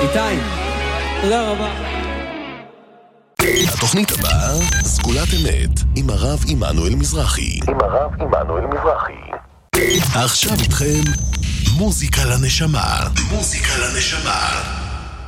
איתי, תודה רבה. התוכנית הבאה, סגולת אמת, עם הרב עמנואל מזרחי. עכשיו איתכם, מוזיקה לנשמה.